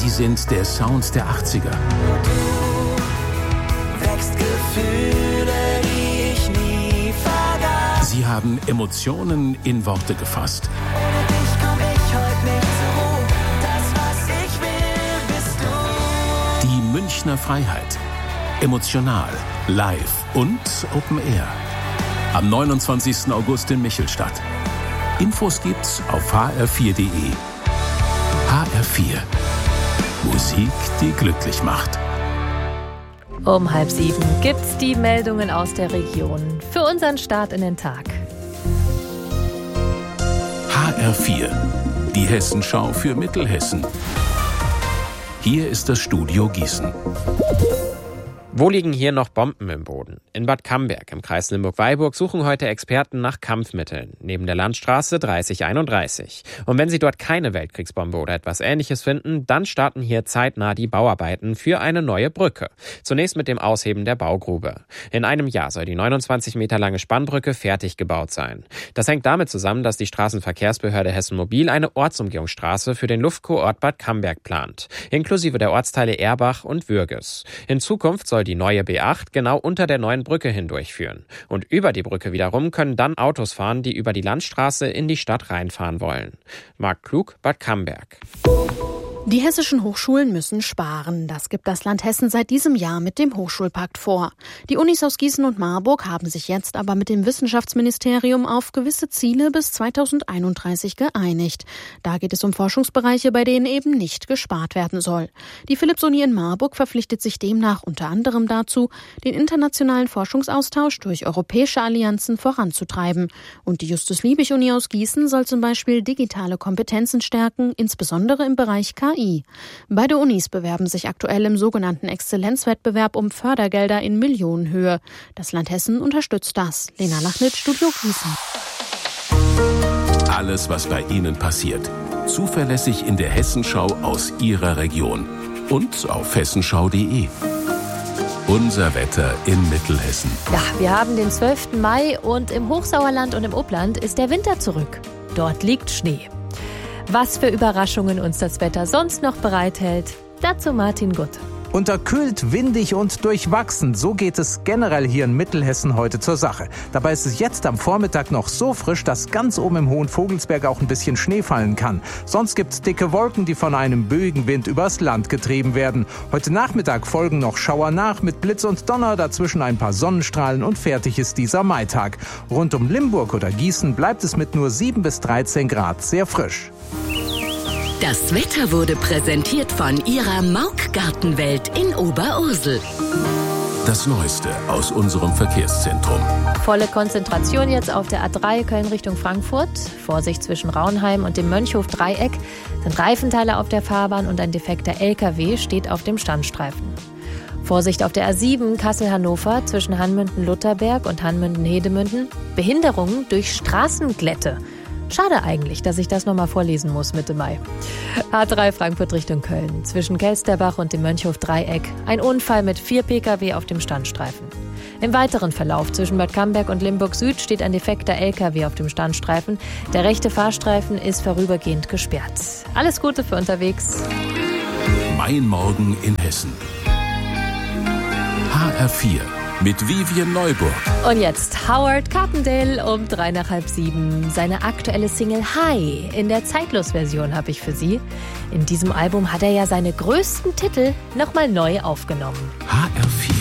Sie sind der Sound der 80er. Wächst Gefühle, die ich nie vergaß. Sie haben Emotionen in Worte gefasst. Ohne dich komm ich heute nicht zur Ruhe. Das, was ich will, bist du. Die Münchner Freiheit. Emotional, live und Open Air. Am 29. August in Michelstadt. Infos gibt's auf hr4.de. HR4. Musik, die glücklich macht. Um 6:30 gibt's die Meldungen aus der Region für unseren Start in den Tag. HR4. Die Hessenschau für Mittelhessen. Hier ist das Studio Gießen. Wo liegen hier noch Bomben im Boden? In Bad Camberg im Kreis Limburg-Weilburg suchen heute Experten nach Kampfmitteln, neben der Landstraße 3031. Und wenn sie dort keine Weltkriegsbombe oder etwas Ähnliches finden, dann starten hier zeitnah die Bauarbeiten für eine neue Brücke. Zunächst mit dem Ausheben der Baugrube. In einem Jahr soll die 29 Meter lange Spannbrücke fertig gebaut sein. Das hängt damit zusammen, dass die Straßenverkehrsbehörde Hessen Mobil eine Ortsumgehungsstraße für den Luftkurort Bad Camberg plant, inklusive der Ortsteile Erbach und Würges. In Zukunft soll die neue B8 genau unter der neuen Brücke hindurchführen. Und über die Brücke wiederum können dann Autos fahren, die über die Landstraße in die Stadt reinfahren wollen. Marc Klug, Bad Camberg. Die hessischen Hochschulen müssen sparen. Das gibt das Land Hessen seit diesem Jahr mit dem Hochschulpakt vor. Die Unis aus Gießen und Marburg haben sich jetzt aber mit dem Wissenschaftsministerium auf gewisse Ziele bis 2031 geeinigt. Da geht es um Forschungsbereiche, bei denen eben nicht gespart werden soll. Die Philipps-Uni in Marburg verpflichtet sich demnach unter anderem dazu, den internationalen Forschungsaustausch durch europäische Allianzen voranzutreiben. Und die Justus-Liebig-Uni aus Gießen soll zum Beispiel digitale Kompetenzen stärken, insbesondere im Bereich KI. Beide Unis bewerben sich aktuell im sogenannten Exzellenzwettbewerb um Fördergelder in Millionenhöhe. Das Land Hessen unterstützt das. Lena Lachnitz, Studio Gießen. Alles, was bei Ihnen passiert. Zuverlässig in der Hessenschau aus Ihrer Region. Und auf hessenschau.de. Unser Wetter in Mittelhessen. Ja, wir haben den 12. Mai und im Hochsauerland und im Upland ist der Winter zurück. Dort liegt Schnee. Was für Überraschungen uns das Wetter sonst noch bereithält, dazu Martin Gutt. Unterkühlt, windig und durchwachsen, so geht es generell hier in Mittelhessen heute zur Sache. Dabei ist es jetzt am Vormittag noch so frisch, dass ganz oben im Hohen Vogelsberg auch ein bisschen Schnee fallen kann. Sonst gibt's dicke Wolken, die von einem böigen Wind übers Land getrieben werden. Heute Nachmittag folgen noch Schauer nach mit Blitz und Donner, dazwischen ein paar Sonnenstrahlen und fertig ist dieser Maitag. Rund um Limburg oder Gießen bleibt es mit nur 7 bis 13 Grad sehr frisch. Das Wetter wurde präsentiert von Ihrer Mauk-Gartenwelt in Oberursel. Das Neueste aus unserem Verkehrszentrum. Volle Konzentration jetzt auf der A3 Köln Richtung Frankfurt. Vorsicht zwischen Raunheim und dem Mönchhof-Dreieck. Sind Reifenteile auf der Fahrbahn und ein defekter LKW steht auf dem Standstreifen. Vorsicht auf der A7 Kassel-Hannover zwischen Hanmünden-Lutherberg und Hanmünden-Hedemünden. Behinderungen durch Straßenglätte. Schade eigentlich, dass ich das nochmal vorlesen muss Mitte Mai. A3 Frankfurt Richtung Köln. Zwischen Kelsterbach und dem Mönchhof-Dreieck. Ein Unfall mit 4 Pkw auf dem Standstreifen. Im weiteren Verlauf zwischen Bad Camberg und Limburg Süd steht ein defekter LKW auf dem Standstreifen. Der rechte Fahrstreifen ist vorübergehend gesperrt. Alles Gute für unterwegs. Mein Morgen in Hessen. HR4. Mit Vivian Neuburg. Und jetzt Howard Carpendale um 6:03. Seine aktuelle Single High in der Zeitlos-Version habe ich für Sie. In diesem Album hat er ja seine größten Titel nochmal neu aufgenommen. HR4.